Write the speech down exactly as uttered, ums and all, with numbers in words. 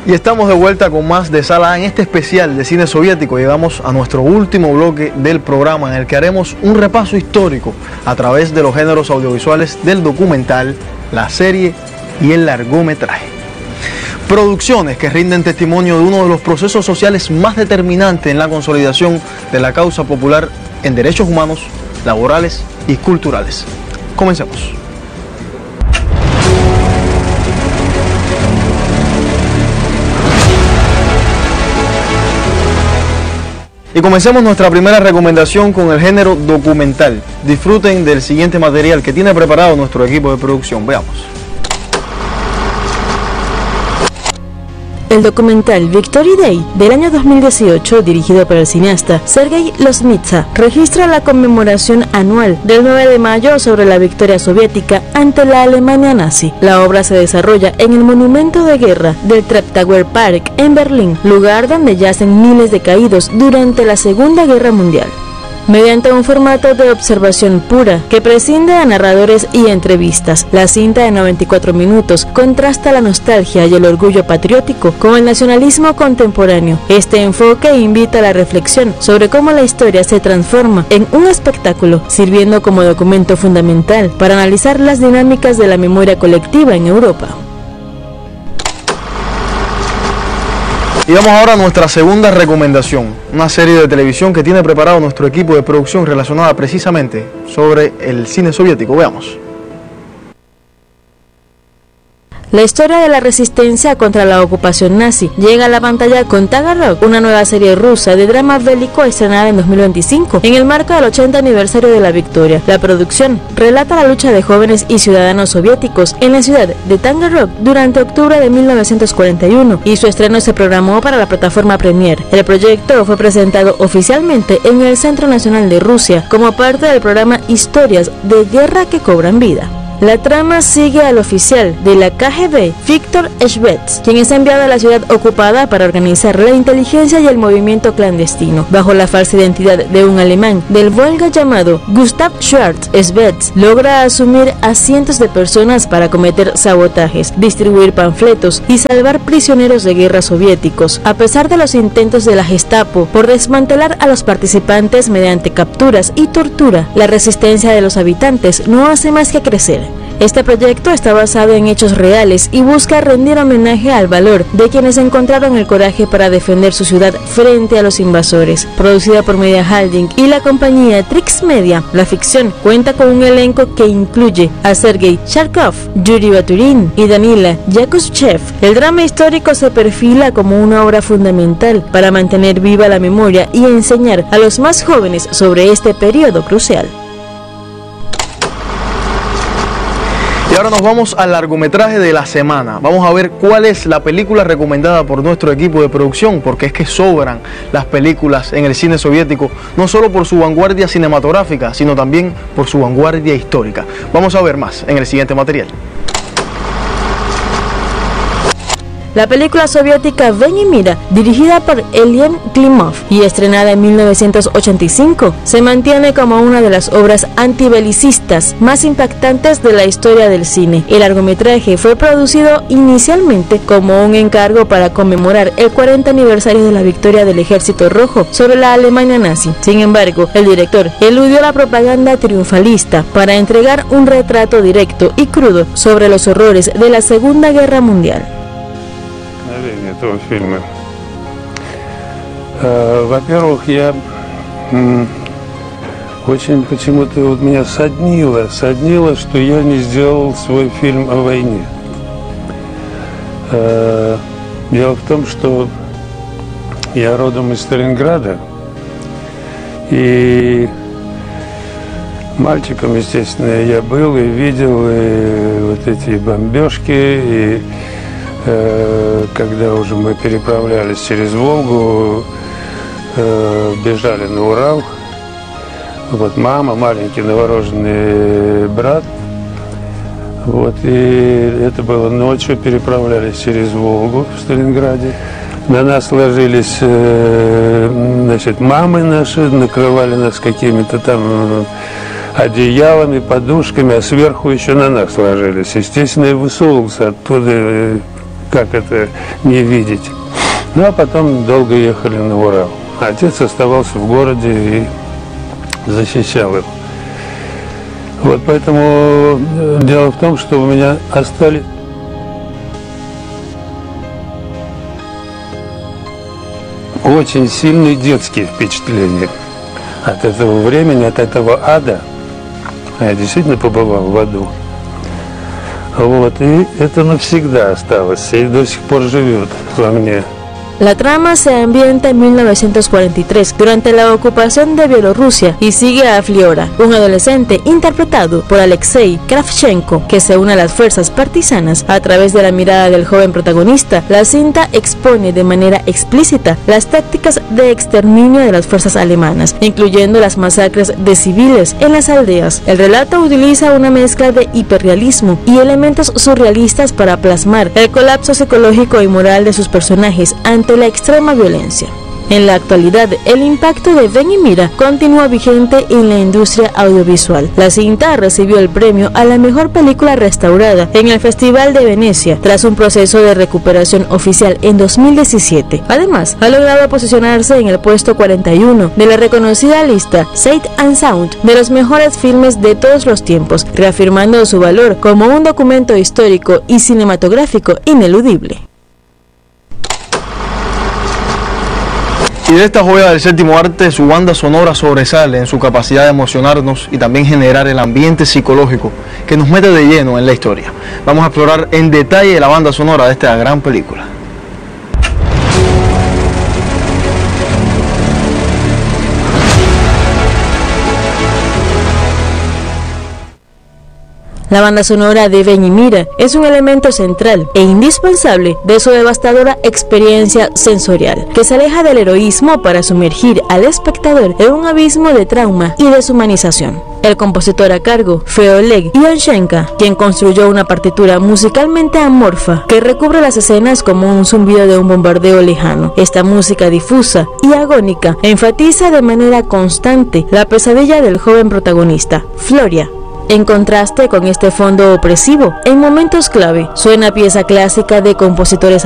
Y estamos de vuelta con más de Sala A en este especial de cine soviético. Llegamos a nuestro último bloque del programa en el que haremos un repaso histórico a través de los géneros audiovisuales del documental, la serie y el largometraje. Producciones que rinden testimonio de uno de los procesos sociales más determinantes en la consolidación de la causa popular en derechos humanos, laborales y culturales. Comencemos. Y comencemos nuestra primera recomendación con el género documental. Disfruten del siguiente material que tiene preparado nuestro equipo de producción. Veamos. El documental Victory Day del año dos mil dieciocho, dirigido por el cineasta Sergei Loznitsa, registra la conmemoración anual del nueve de mayo sobre la victoria soviética ante la Alemania nazi. La obra se desarrolla en el monumento de guerra del Treptower Park en Berlín, lugar donde yacen miles de caídos durante la Segunda Guerra Mundial. Mediante un formato de observación pura que prescinde de narradores y entrevistas, la cinta de noventa y cuatro minutos contrasta la nostalgia y el orgullo patriótico con el nacionalismo contemporáneo. Este enfoque invita a la reflexión sobre cómo la historia se transforma en un espectáculo, sirviendo como documento fundamental para analizar las dinámicas de la memoria colectiva en Europa. Y vamos ahora a nuestra segunda recomendación, una serie de televisión que tiene preparado nuestro equipo de producción relacionada precisamente sobre el cine soviético. Veamos. La historia de la resistencia contra la ocupación nazi llega a la pantalla con Tagarrog, una nueva serie rusa de drama bélico estrenada en dos mil veinticinco, en el marco del ochenta aniversario de la victoria. La producción relata la lucha de jóvenes y ciudadanos soviéticos en la ciudad de Tagarrog durante octubre de mil novecientos cuarenta y uno, y su estreno se programó para la plataforma Premiere. El proyecto fue presentado oficialmente en el Centro Nacional de Rusia como parte del programa Historias de Guerra que Cobran Vida. La trama sigue al oficial de la K G B, Viktor Shvets, quien es enviado a la ciudad ocupada para organizar la inteligencia y el movimiento clandestino. Bajo la falsa identidad de un alemán del Volga llamado Gustav Schwarz, Shvets logra asumir a cientos de personas para cometer sabotajes, distribuir panfletos y salvar prisioneros de guerra soviéticos. A pesar de los intentos de la Gestapo por desmantelar a los participantes mediante capturas y tortura, la resistencia de los habitantes no hace más que crecer. Este proyecto está basado en hechos reales y busca rendir homenaje al valor de quienes encontraron el coraje para defender su ciudad frente a los invasores. Producida por Media Holding y la compañía Trix Media, la ficción cuenta con un elenco que incluye a Sergei Sharkov, Yuri Baturin y Danila Yakuschev. El drama histórico se perfila como una obra fundamental para mantener viva la memoria y enseñar a los más jóvenes sobre este periodo crucial. Y ahora nos vamos al largometraje de la semana. Vamos a ver cuál es la película recomendada por nuestro equipo de producción, porque es que sobran las películas en el cine soviético, no solo por su vanguardia cinematográfica, sino también por su vanguardia histórica. Vamos a ver más en el siguiente material. La película soviética Ven y Mira, dirigida por Elien Klimov y estrenada en mil novecientos ochenta y cinco, se mantiene como una de las obras antibelicistas más impactantes de la historia del cine. El largometraje fue producido inicialmente como un encargo para conmemorar el cuarenta aniversario de la victoria del Ejército Rojo sobre la Alemania nazi. Sin embargo, el director eludió la propaganda triunfalista para entregar un retrato directo y crudo sobre los horrores de la Segunda Guerra Mundial. Этого фильма. Во-первых, я очень почему-то вот меня соднило, соднило, что я не сделал свой фильм о войне. Дело в том, что я родом из Сталинграда, и мальчиком, естественно, я был и видел и вот эти бомбежки, и когда уже мы переправлялись через Волгу, бежали на Урал, вот мама, маленький новорожденный брат, вот, и это было ночью, переправлялись через Волгу в Сталинграде. На нас ложились, значит, мамы наши, накрывали нас какими-то там одеялами, подушками, а сверху еще на нас ложились. Естественно, я высовывался оттуда, как это не видеть. Ну а потом долго ехали на Урал. Отец оставался в городе и защищал его. Вот поэтому дело в том, что у меня остались очень сильные детские впечатления от этого времени, от этого ада. Я действительно побывал в аду. Вот, и это навсегда осталось, и до сих пор живет во мне. La trama se ambienta en mil novecientos cuarenta y tres, durante la ocupación de Bielorrusia, y sigue a Fliora, un adolescente interpretado por Alexei Kravchenko, que se une a las fuerzas partisanas. A través de la mirada del joven protagonista, la cinta expone de manera explícita las tácticas de exterminio de las fuerzas alemanas, incluyendo las masacres de civiles en las aldeas. El relato utiliza una mezcla de hiperrealismo y elementos surrealistas para plasmar el colapso psicológico y moral de sus personajes ante la extrema violencia. En la actualidad, el impacto de Ven y Mira continúa vigente en la industria audiovisual. La cinta recibió el premio a la mejor película restaurada en el Festival de Venecia, tras un proceso de recuperación oficial en dos mil diecisiete. Además, ha logrado posicionarse en el puesto cuarenta y uno de la reconocida lista Sight and Sound de los mejores filmes de todos los tiempos, reafirmando su valor como un documento histórico y cinematográfico ineludible. Y de esta joya del séptimo arte, su banda sonora sobresale en su capacidad de emocionarnos y también generar el ambiente psicológico que nos mete de lleno en la historia. Vamos a explorar en detalle la banda sonora de esta gran película. La banda sonora de Ven y Mira es un elemento central e indispensable de su devastadora experiencia sensorial, que se aleja del heroísmo para sumergir al espectador en un abismo de trauma y deshumanización. El compositor a cargo fue Oleg Yanchenko, quien construyó una partitura musicalmente amorfa que recubre las escenas como un zumbido de un bombardeo lejano. Esta música difusa y agónica enfatiza de manera constante la pesadilla del joven protagonista, Floria. En contraste con este fondo opresivo, en momentos clave, suena pieza clásica de compositores